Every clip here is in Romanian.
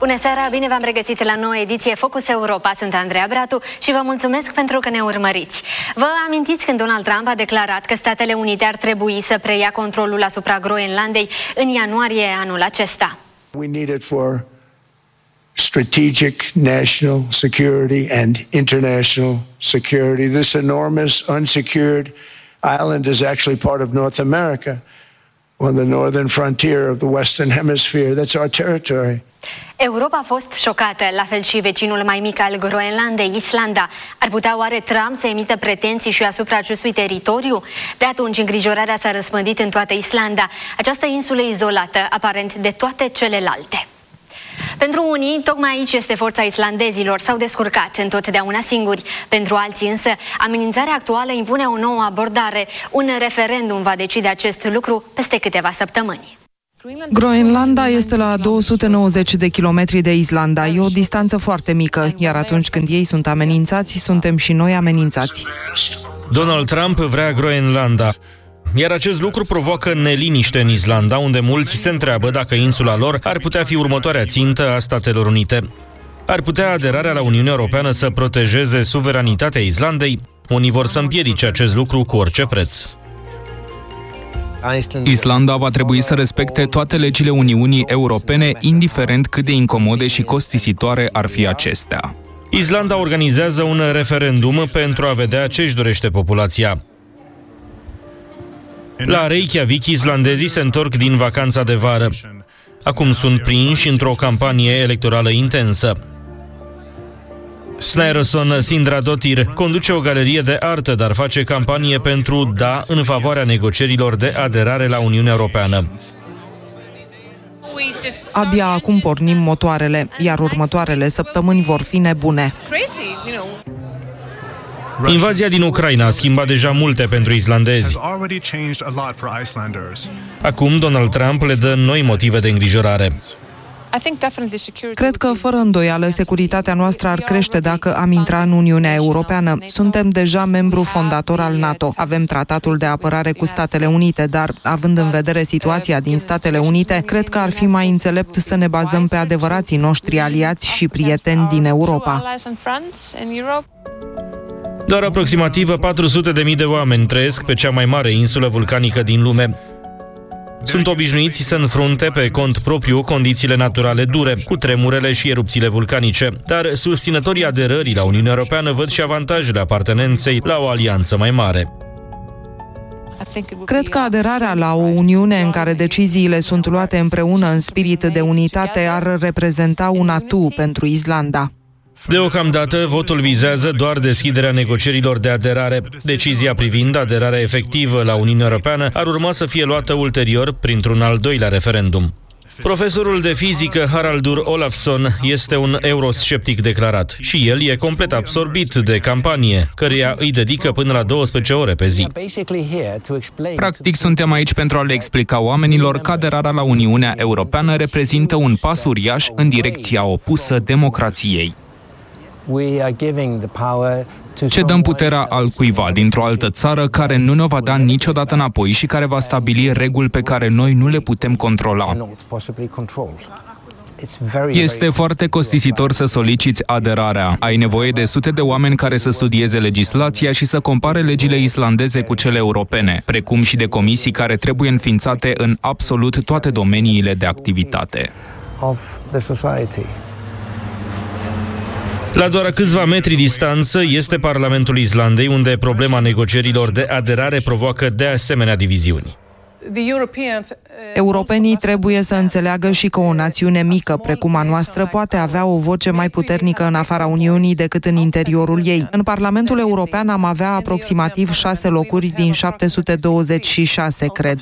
Bună seara, bine v-am regăsit la noua ediție Focus Europa. Sunt Andreea Bratu și vă mulțumesc pentru că ne urmăriți. Vă amintiți când Donald Trump a declarat că Statele Unite ar trebui să preia controlul asupra Groenlandei în ianuarie anul acesta? We need it for strategic national security and international security. This enormous unsecured island is actually part of North America, on the northern frontier of the Western Hemisphere. That's our territory. Europa a fost șocată, la fel și vecinul mai mic al Groenlandei, Islanda. Ar putea oare Trump să emită pretenții și asupra acestui teritoriu? De atunci îngrijorarea s-a răspândit în toată Islanda, această insulă izolată, aparent de toate celelalte. Pentru unii, tocmai aici este forța islandezilor, s-au descurcat întotdeauna singuri. Pentru alții însă, amenințarea actuală impune o nouă abordare. Un referendum va decide acest lucru peste câteva săptămâni. Groenlanda este la 290 de kilometri de Islanda. E o distanță foarte mică, iar atunci când ei sunt amenințați, suntem și noi amenințați. Donald Trump vrea Groenlanda, iar acest lucru provoacă neliniște în Islanda, unde mulți se întreabă dacă insula lor ar putea fi următoarea țintă a Statelor Unite. Ar putea aderarea la Uniunea Europeană să protejeze suveranitatea Islandei? Unii vor să împiedice acest lucru cu orice preț. Islanda va trebui să respecte toate legile Uniunii Europene, indiferent cât de incomode și costisitoare ar fi acestea. Islanda organizează un referendum pentru a vedea ce își dorește populația. La Reykjavik, islandezii se întorc din vacanța de vară. Acum sunt prinși într-o campanie electorală intensă. Snorrason Sindradóttir conduce o galerie de artă, dar face campanie pentru da în favoarea negocierilor de aderare la Uniunea Europeană. Abia acum pornim motoarele, iar următoarele săptămâni vor fi nebune. Invazia din Ucraina a schimbat deja multe pentru islandezi. Acum Donald Trump le dă noi motive de îngrijorare. Cred că, fără îndoială, securitatea noastră ar crește dacă am intra în Uniunea Europeană. Suntem deja membru fondator al NATO. Avem tratatul de apărare cu Statele Unite, dar, având în vedere situația din Statele Unite, cred că ar fi mai înțelept să ne bazăm pe adevărații noștri aliați și prieteni din Europa. Doar aproximativ 400.000 de oameni trăiesc pe cea mai mare insulă vulcanică din lume. Sunt obișnuiți să înfrunte pe cont propriu condițiile naturale dure, cu tremurele și erupțiile vulcanice, dar susținătorii aderării la Uniunea Europeană văd și avantajele apartenenței la o alianță mai mare. Cred că aderarea la o Uniune în care deciziile sunt luate împreună în spirit de unitate ar reprezenta un atu pentru Islanda. Deocamdată, votul vizează doar deschiderea negocierilor de aderare. Decizia privind aderarea efectivă la Uniunea Europeană ar urma să fie luată ulterior printr-un al doilea referendum. Profesorul de fizică Haraldur Olafsson este un eurosceptic declarat și el e complet absorbit de campanie, căreia îi dedică până la 12 ore pe zi. Practic, suntem aici pentru a le explica oamenilor că aderarea la Uniunea Europeană reprezintă un pas uriaș în direcția opusă democrației. Cedăm puterea altcuiva dintr-o altă țară care nu ne va da niciodată înapoi și care va stabili reguli pe care noi nu le putem controla. Este foarte costisitor să soliciți aderarea. Ai nevoie de sute de oameni care să studieze legislația și să compare legile islandeze cu cele europene, precum și de comisii care trebuie înființate în absolut toate domeniile de activitate. La doar câțiva metri distanță este Parlamentul Islandei, unde problema negocierilor de aderare provoacă de asemenea diviziuni. Europenii trebuie să înțeleagă și că o națiune mică, precum a noastră, poate avea o voce mai puternică în afara Uniunii decât în interiorul ei. În Parlamentul European am avea aproximativ 6 locuri din 726, cred.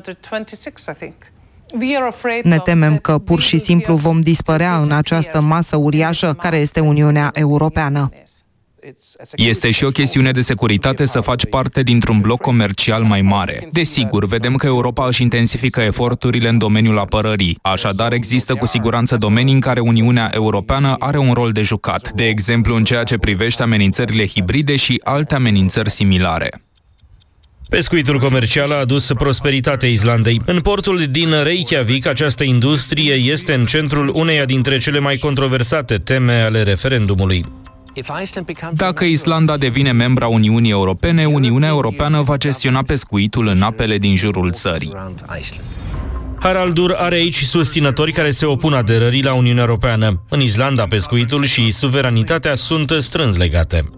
Ne temem că pur și simplu vom dispărea în această masă uriașă care este Uniunea Europeană. Este și o chestiune de securitate să faci parte dintr-un bloc comercial mai mare. Desigur, vedem că Europa își intensifică eforturile în domeniul apărării. Așadar, există cu siguranță domenii în care Uniunea Europeană are un rol de jucat, de exemplu în ceea ce privește amenințările hibride și alte amenințări similare. Pescuitul comercial a adus prosperitate Islandei. În portul din Reykjavik, această industrie este în centrul uneia dintre cele mai controversate teme ale referendumului. Dacă Islanda devine membra Uniunii Europene, Uniunea Europeană va gestiona pescuitul în apele din jurul țării. Haraldur are aici susținători care se opun aderării la Uniunea Europeană. În Islanda, pescuitul și suveranitatea sunt strâns legate.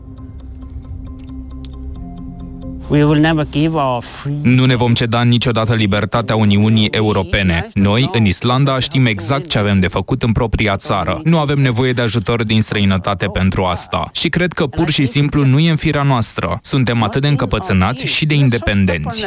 Nu ne vom ceda niciodată libertatea Uniunii Europene. Noi, în Islanda, știm exact ce avem de făcut în propria țară. Nu avem nevoie de ajutor din străinătate pentru asta. Și cred că pur și simplu nu e în firea noastră. Suntem atât de încăpățânați și de independenți.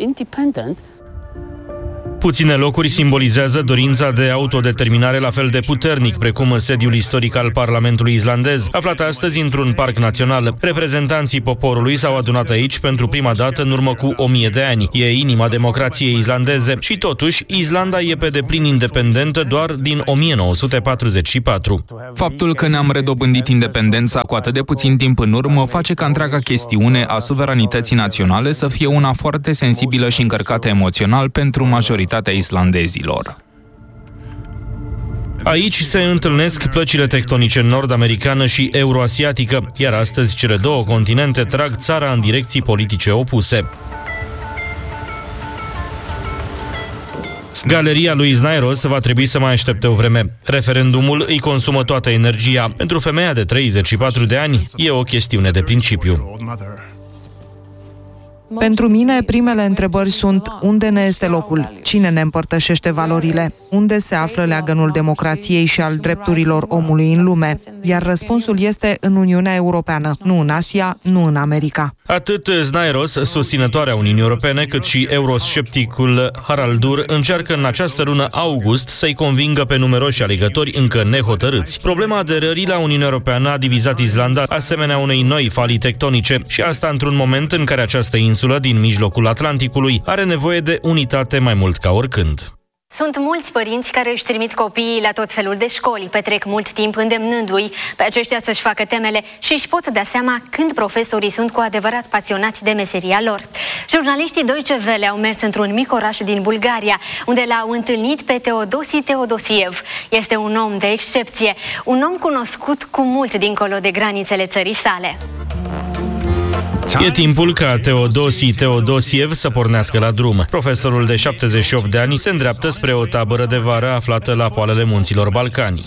Puține locuri simbolizează dorința de autodeterminare la fel de puternic precum sediul istoric al Parlamentului islandez, aflat astăzi într-un parc național. Reprezentanții poporului s-au adunat aici pentru prima dată în urmă cu 1000 de ani. E inima democrației islandeze și totuși Islanda e pe deplin independentă doar din 1944. Faptul că ne-am redobândit independența cu atât de puțin timp în urmă face ca întreaga chestiune a suveranității naționale să fie una foarte sensibilă și încărcată emoțional pentru majoritatea islandezilor. Aici se întâlnesc plăcile tectonice nord-americană și euroasiatică, iar astăzi cele două continente trag țara în direcții politice opuse. Galeria lui Znairos va trebui să mai aștepte o vreme. Referendumul îi consumă toată energia. Pentru femeia de 34 de ani e o chestiune de principiu. Pentru mine, primele întrebări sunt: unde ne este locul? Cine ne împărtășește valorile? Unde se află leagănul democrației și al drepturilor omului în lume? Iar răspunsul este în Uniunea Europeană, nu în Asia, nu în America. Atât Znairos, susținătoarea Uniunii Europene, cât și euroscepticul Haraldur încearcă în această lună august să-i convingă pe numeroși alegători încă nehotărâți. Problema aderării la Uniunea Europeană a divizat Islanda asemenea unei noi falii tectonice și asta într-un moment în care această insulă din mijlocul Atlanticului are nevoie de unitate mai mult ca oricând. Sunt mulți părinți care își trimit copiii la tot felul de școli, petrec mult timp îndemnându-i pe aceștia să-și facă temele și își pot da seama când profesorii sunt cu adevărat pasionați de meseria lor. Jurnaliștii Deutsche Welle au mers într-un mic oraș din Bulgaria, unde l-au întâlnit pe Teodosi Teodosiev. Este un om de excepție, un om cunoscut cu mult dincolo de granițele țării sale. E timpul ca Teodosi Teodosiev să pornească la drum. Profesorul de 78 de ani se îndreaptă spre o tabără de vară aflată la poalele munților Balcani.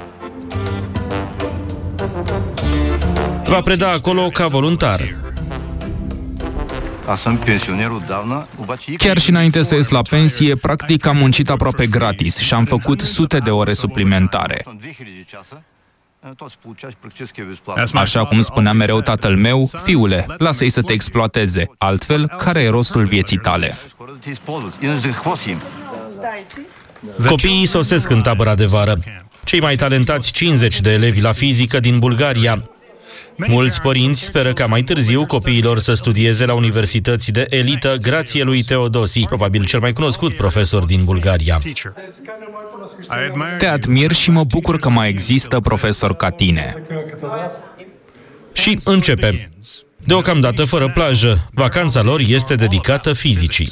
Va preda acolo ca voluntar. Chiar și înainte să ies la pensie, practic am muncit aproape gratis și am făcut sute de ore suplimentare. Așa cum spunea mereu tatăl meu: fiule, lasă-i să te exploateze, altfel, care e rostul vieții tale? Copiii sosesc în tabăra de vară. Cei mai talentați 50 de elevi la fizică din Bulgaria. Mulți părinți speră ca mai târziu copiilor să studieze la universități de elită grație lui Teodosi, probabil cel mai cunoscut profesor din Bulgaria. Te admir și mă bucur că mai există profesori ca tine. Și începe. Deocamdată fără plajă. Vacanța lor este dedicată fizicii.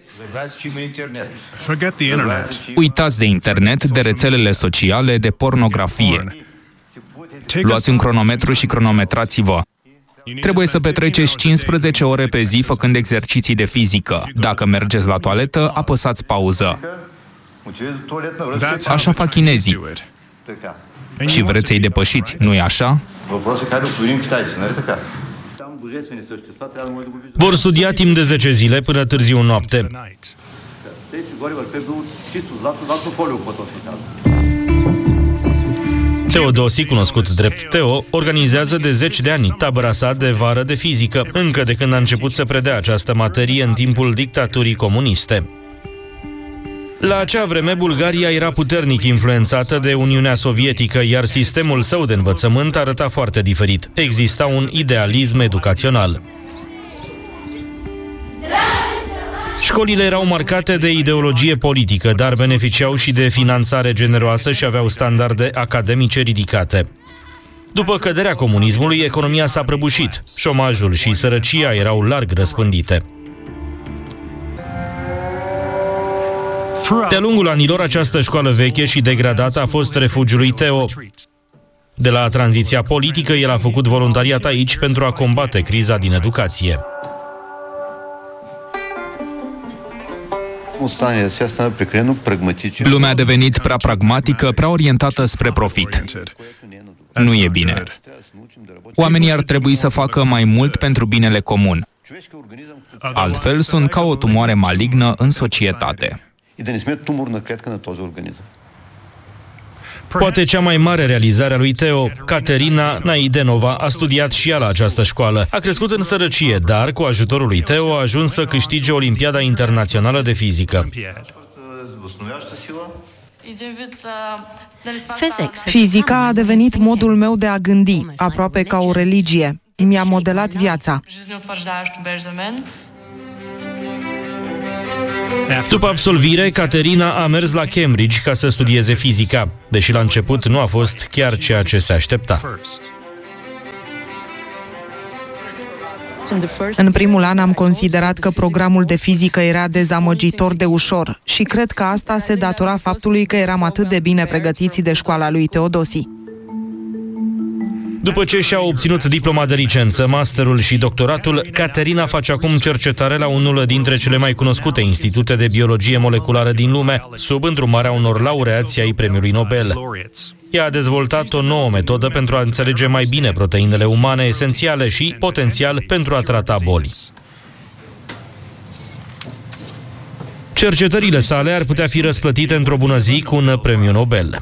Uitați de internet, de rețelele sociale, de pornografie. Luați un cronometru și cronometrați-vă. Trebuie să petreceți 15 ore pe zi făcând exerciții de fizică. Dacă mergeți la toaletă, apăsați pauză. Așa fac chinezii. Și vreți să-i depășiți, nu-i așa? Vor studia timp de 10 zile până târziu noapte. Teodosi, cunoscut drept Teo, organizează de 10 de ani tabăra sa de vară de fizică, încă de când a început să predea această materie în timpul dictaturii comuniste. La acea vreme, Bulgaria era puternic influențată de Uniunea Sovietică, iar sistemul său de învățământ arăta foarte diferit. Exista un idealism educațional. Școlile erau marcate de ideologie politică, dar beneficiau și de finanțare generoasă și aveau standarde academice ridicate. După căderea comunismului, economia s-a prăbușit. Șomajul și sărăcia erau larg răspândite. De-a lungul anilor, această școală veche și degradată a fost refugiul lui Theo. De la tranziția politică, el a făcut voluntariat aici pentru a combate criza din educație. Lumea a devenit prea pragmatică, prea orientată spre profit. Nu e bine. Oamenii ar trebui să facă mai mult pentru binele comun. Altfel, sunt ca o tumoare malignă în societate. Poate cea mai mare realizare a lui Theo, Caterina Naidenova, a studiat și ea la această școală. A crescut în sărăcie, dar cu ajutorul lui Theo a ajuns să câștige Olimpiada Internațională de Fizică. Fizica a devenit modul meu de a gândi, aproape ca o religie. Mi-a modelat viața. După absolvire, Caterina a mers la Cambridge ca să studieze fizica, deși la început nu a fost chiar ceea ce se aștepta. În primul an am considerat că programul de fizică era dezamăgitor de ușor și cred că asta se datora faptului că eram atât de bine pregătiți de școala lui Teodosi. După ce și-a obținut diploma de licență, masterul și doctoratul, Caterina face acum cercetare la unul dintre cele mai cunoscute institute de biologie moleculară din lume, sub îndrumarea unor laureați ai premiului Nobel. Ea a dezvoltat o nouă metodă pentru a înțelege mai bine proteinele umane esențiale și potențial pentru a trata boli. Cercetările sale ar putea fi răsplătite într-o bună zi cu un premiu Nobel.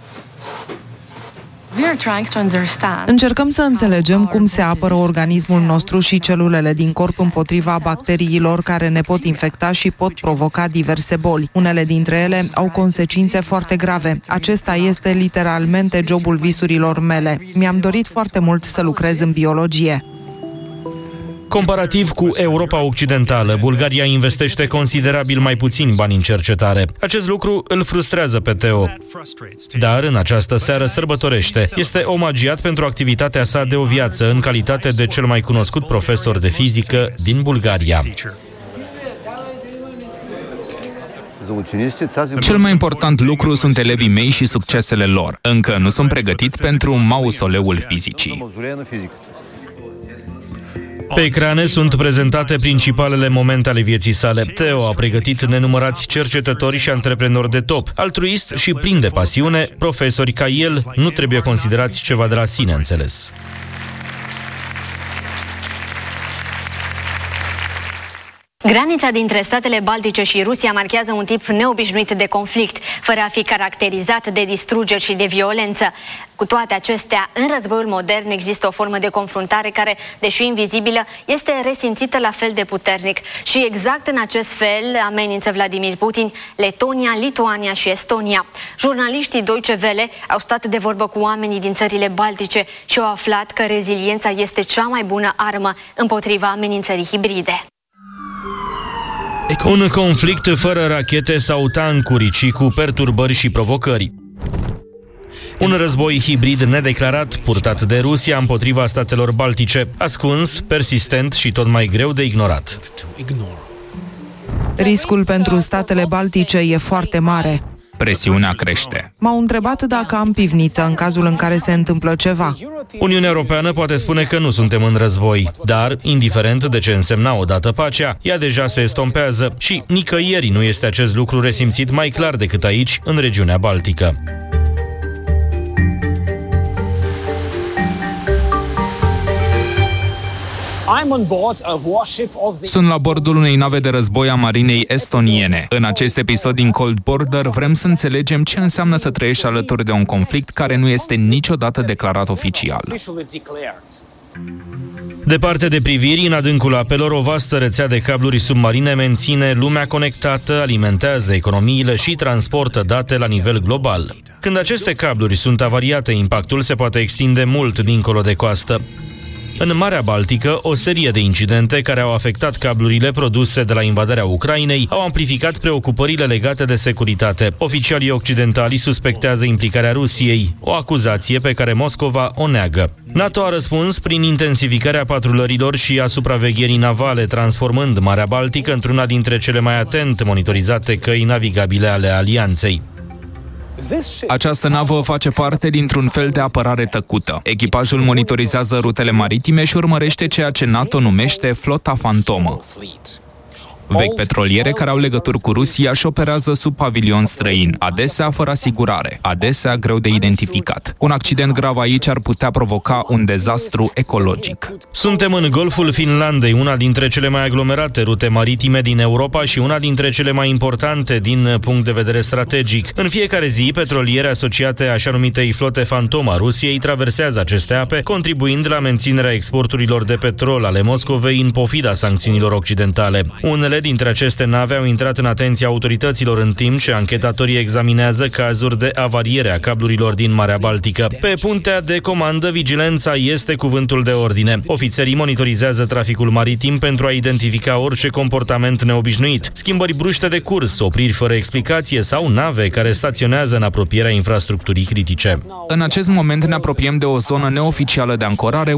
Încercăm să înțelegem cum se apără organismul nostru și celulele din corp împotriva bacteriilor care ne pot infecta și pot provoca diverse boli. Unele dintre ele au consecințe foarte grave. Acesta este literalmente jobul visurilor mele. Mi-am dorit foarte mult să lucrez în biologie. Comparativ cu Europa Occidentală, Bulgaria investește considerabil mai puțin bani în cercetare. Acest lucru îl frustrează pe Theo. Dar în această seară sărbătorește. Este omagiat pentru activitatea sa de o viață în calitate de cel mai cunoscut profesor de fizică din Bulgaria. Cel mai important lucru sunt elevii mei și succesele lor. Încă nu sunt pregătit pentru mausoleul fizicii. Pe ecrane sunt prezentate principalele momente ale vieții sale. Theo a pregătit nenumărați cercetători și antreprenori de top. Altruist și plin de pasiune, profesori ca el nu trebuie considerați ceva de la sine înțeles. Granița dintre statele Baltice și Rusia marchează un tip neobișnuit de conflict, fără a fi caracterizat de distrugeri și de violență. Cu toate acestea, în războiul modern există o formă de confruntare care, deși invizibilă, este resimțită la fel de puternic. Și exact în acest fel amenință Vladimir Putin Letonia, Lituania și Estonia. Jurnaliștii Deutsche Welle au stat de vorbă cu oamenii din țările Baltice și au aflat că reziliența este cea mai bună armă împotriva amenințării hibride. Un conflict fără rachete sau tancuri, ci cu perturbări și provocări. Un război hibrid nedeclarat, purtat de Rusia împotriva statelor baltice, ascuns, persistent și tot mai greu de ignorat. Riscul pentru statele baltice e foarte mare. Presiunea crește. M-au întrebat dacă am pivniță în cazul în care se întâmplă ceva. Uniunea Europeană poate spune că nu suntem în război, dar, indiferent de ce însemna odată pacea, ea deja se estompează și nicăieri nu este acest lucru resimțit mai clar decât aici, în regiunea Baltică. Sunt la bordul unei nave de război a marinei estoniene. În acest episod din Cold Border vrem să înțelegem ce înseamnă să trăiești alături de un conflict care nu este niciodată declarat oficial. Departe de priviri, în adâncul apelor, o vastă rețea de cabluri submarine menține lumea conectată, alimentează economiile și transportă date la nivel global. Când aceste cabluri sunt avariate, impactul se poate extinde mult dincolo de coastă. În Marea Baltică, o serie de incidente care au afectat cablurile produse de la invadarea Ucrainei au amplificat preocupările legate de securitate. Oficialii occidentali suspectează implicarea Rusiei, o acuzație pe care Moscova o neagă. NATO a răspuns prin intensificarea patrulărilor și a supravegherii navale, transformând Marea Baltică într-una dintre cele mai atent monitorizate căi navigabile ale alianței. Această navă face parte dintr-un fel de apărare tăcută. Echipajul monitorizează rutele maritime și urmărește ceea ce NATO numește flota fantomă. Vechi petroliere care au legături cu Rusia și operează sub pavilion străin, adesea fără asigurare, adesea greu de identificat. Un accident grav aici ar putea provoca un dezastru ecologic. Suntem în Golful Finlandei, una dintre cele mai aglomerate rute maritime din Europa și una dintre cele mai importante din punct de vedere strategic. În fiecare zi, petroliere asociate așa numitei flote fantomă a Rusiei traversează aceste ape, contribuind la menținerea exporturilor de petrol ale Moscovei în pofida sancțiunilor occidentale. Unele dintre aceste nave au intrat în atenția autorităților în timp ce anchetatorii examinează cazuri de avariere a cablurilor din Marea Baltică. Pe puntea de comandă, vigilența este cuvântul de ordine. Ofițerii monitorizează traficul maritim pentru a identifica orice comportament neobișnuit, schimbări bruște de curs, opriri fără explicație sau nave care staționează în apropierea infrastructurii critice. În acest moment ne apropiem de o zonă neoficială de ancorare